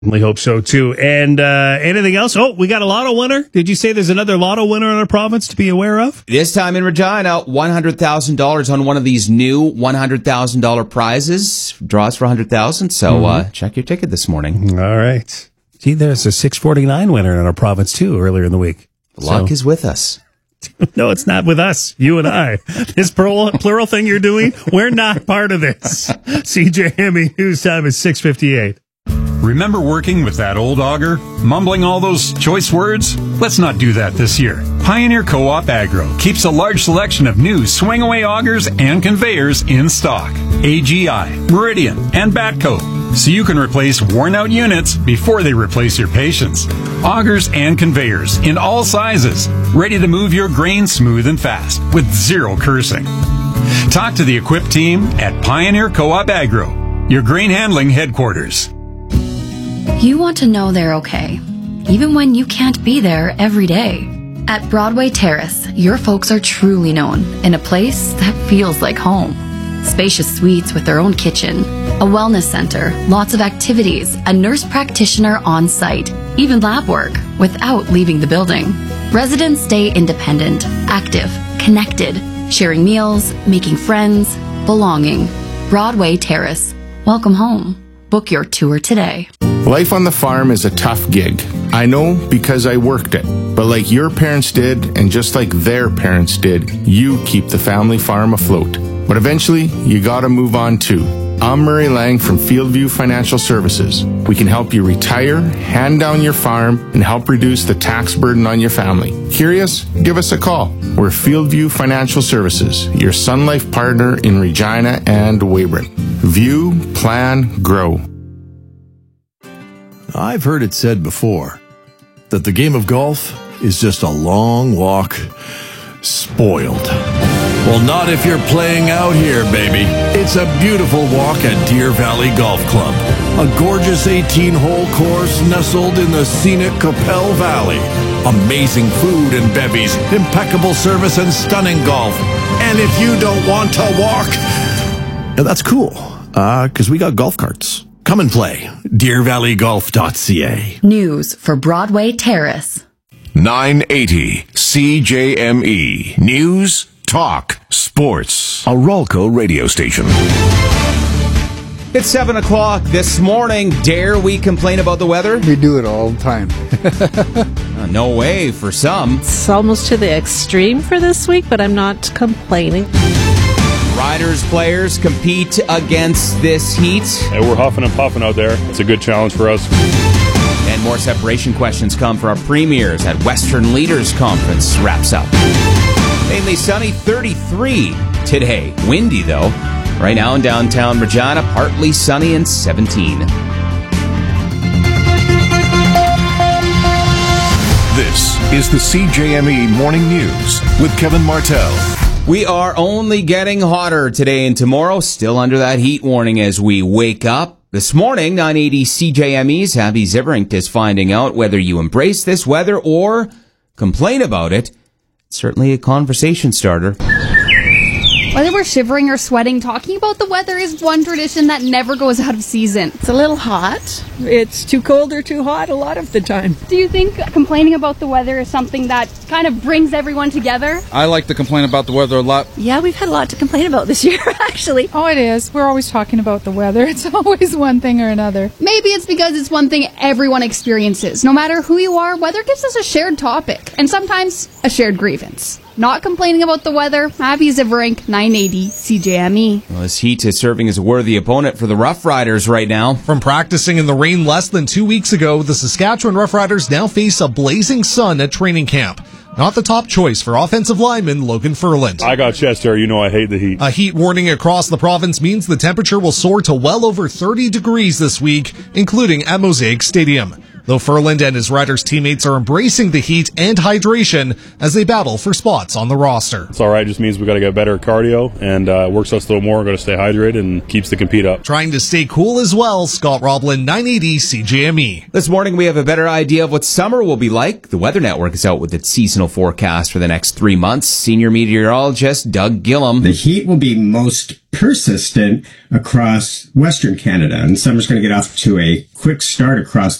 We hope so, too. And anything else? Oh, we got a lotto winner. Did you say there's another lotto winner in our province to be aware of? This time in Regina, $100,000 on one of these new $100,000 prizes. Draws for $100,000. So check your ticket this morning. All right. See, there's a 649 winner in our province, too, earlier in the week. Luck is with us. No, it's not with us, you and I. This plural thing you're doing, we're not part of this. CJME News Time is 6:58. Remember working with that old auger? Mumbling all those choice words? Let's not do that this year. Pioneer Co-op Agro keeps a large selection of new swing-away augers and conveyors in stock. AGI, Meridian, and Batco. So you can replace worn-out units before they replace your patience. Augers and conveyors in all sizes, ready to move your grain smooth and fast with zero cursing. Talk to the equipped team at Pioneer Co-op Agro, your grain handling headquarters. You want to know they're okay, even when you can't be there every day. At Broadway Terrace, your folks are truly known in a place that feels like home. Spacious suites with their own kitchen, a wellness center, lots of activities, a nurse practitioner on site, even lab work without leaving the building. Residents stay independent, active, connected, sharing meals, making friends, belonging. Broadway Terrace. Welcome home. Book your tour today. Life on the farm is a tough gig. I know because I worked it. But like your parents did, and just like their parents did, you keep the family farm afloat. But eventually, you gotta move on too. I'm Murray Lang from Fieldview Financial Services. We can help you retire, hand down your farm, and help reduce the tax burden on your family. Curious? Give us a call. We're Fieldview Financial Services, your Sun Life partner in Regina and Weyburn. View, plan, grow. I've heard it said before that the game of golf is just a long walk spoiled. Well, not if you're playing out here, baby. It's a beautiful walk at Deer Valley Golf Club, a gorgeous 18-hole course nestled in the scenic Capel Valley. Amazing food and bevies, impeccable service, and stunning golf. And if you don't want to walk, that's cool, because we got golf carts. Come and play. DeerValleyGolf.ca. News for Broadway Terrace. 980 CJME. News, talk, sports. A Ralco radio station. It's 7 o'clock this morning. Dare we complain about the weather? We do it all the time. No way for some. It's almost to the extreme for this week, but I'm not complaining. Riders players compete against this heat. And we're huffing and puffing out there. It's a good challenge for us. And more separation questions come for our premiers at Western Leaders Conference wraps up. Mainly sunny, 33 today. Windy, though. Right now in downtown Regina, partly sunny and 17. This is the CJME Morning News with Kevin Martell. We are only getting hotter today and tomorrow, still under that heat warning as we wake up. This morning, 980 CJME's Abby Ziverink is finding out whether you embrace this weather or complain about it. It's certainly a conversation starter. Whether we're shivering or sweating, talking about the weather is one tradition that never goes out of season. It's a little hot. It's too cold or too hot a lot of the time. Do you think complaining about the weather is something that kind of brings everyone together? I like to complain about the weather a lot. Yeah, we've had a lot to complain about this year, actually. Oh, it is. We're always talking about the weather. It's always one thing or another. Maybe it's because it's one thing everyone experiences. No matter who you are, weather gives us a shared topic, and sometimes a shared grievance. Not complaining about the weather, Abby Ziverink, 980 CJME. Well, this heat is serving as a worthy opponent for the Rough Riders right now. From practicing in the rain less than 2 weeks ago, the Saskatchewan Rough Riders now face a blazing sun at training camp. Not the top choice for offensive lineman Logan Furland. I got chest hair. You know I hate the heat. A heat warning across the province means the temperature will soar to well over 30 degrees this week, including at Mosaic Stadium. though Ferland and his Riders teammates are embracing the heat and hydration as they battle for spots on the roster. It's all right. It just means we got to get better at cardio, and it works us a little more. We're going to stay hydrated and keeps the compete up. Trying to stay cool as well, Scott Roblin, 980 CJME. This morning we have a better idea of what summer will be like. The Weather Network is out with its seasonal forecast for the next 3 months. Senior meteorologist Doug Gillum. The heat will be most persistent across Western Canada, and summer's going to get off to a quick start across